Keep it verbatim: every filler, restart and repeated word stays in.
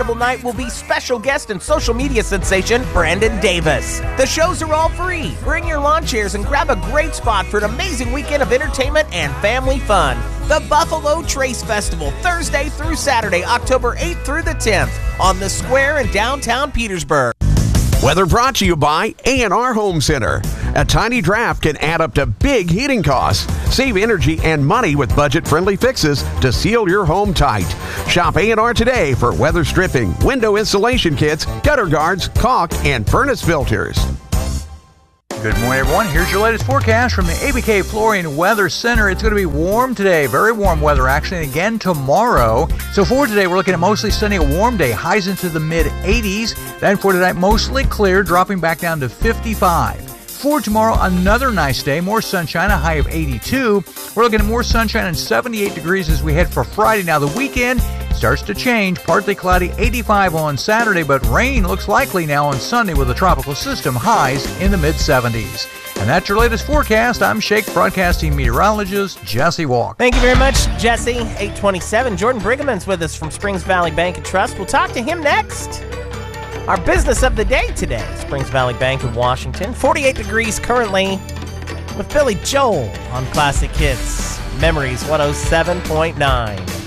Night will be special guest and social media sensation Brandon Davis. The shows are all free. Bring your lawn chairs and grab a great spot for an amazing weekend of entertainment and family fun. The Buffalo Trace Festival, Thursday through Saturday, October eighth through the tenth, on the Square in downtown Petersburg. Weather brought to you by A and R Home Center. A tiny draft can add up to big heating costs. Save energy and money with budget-friendly fixes to seal your home tight. Shop A and R today for weather stripping, window insulation kits, gutter guards, caulk, and furnace filters. Good morning, everyone. Here's your latest forecast from the A B K Flooring Weather Center. It's going to be warm today, very warm weather actually, and again tomorrow. So for today, we're looking at mostly sunny, a warm day, highs into the mid eighties. Then for tonight, mostly clear, dropping back down to fifty-five. For tomorrow, another nice day, more sunshine, a high of eighty-two. We're looking at more sunshine and seventy-eight degrees as we head for Friday. Now the weekend starts to change, partly cloudy, eighty-five on Saturday, but rain looks likely now on Sunday with a tropical system, highs in the mid seventies. And that's your latest forecast. I'm Shake Broadcasting meteorologist Jesse Walk. Thank you very much, Jesse. eight twenty-seven. Jordan Brigham's with us from Springs Valley Bank and Trust. We'll talk to him next. Our business of the day today, Springs Valley Bank in Washington. forty-eight degrees currently with Billy Joel on Classic Hits. Memories one oh seven point nine.